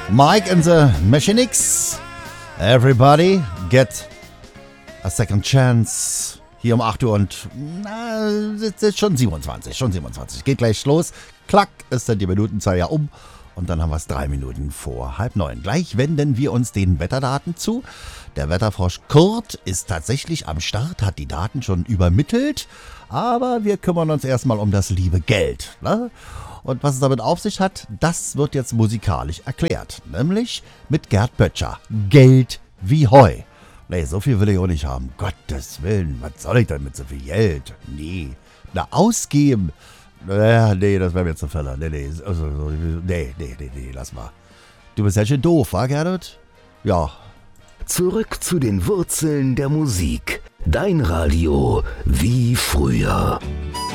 Mike and the Mechanics. Everybody get a second chance. Hier um 8 Uhr und es ist schon 27. Geht gleich los. Klack, ist dann die Minutenzahl ja um. Und dann haben wir es 3 Minuten vor 8:30. Gleich wenden wir uns den Wetterdaten zu. Der Wetterfrosch Kurt ist tatsächlich am Start, hat die Daten schon übermittelt. Aber wir kümmern uns erstmal um das liebe Geld. Ne? Und was es damit auf sich hat, das wird jetzt musikalisch erklärt. Nämlich mit Gerd Böttcher. Geld wie Heu. Nee, so viel will ich auch nicht haben. Gottes Willen, was soll ich denn mit so viel Geld? Nee, ausgeben. Nee, das wäre mir zu viel. Nee, lass mal. Du bist ja schon doof, wa, Gerhard? Ja. Zurück zu den Wurzeln der Musik. Dein Radio wie früher.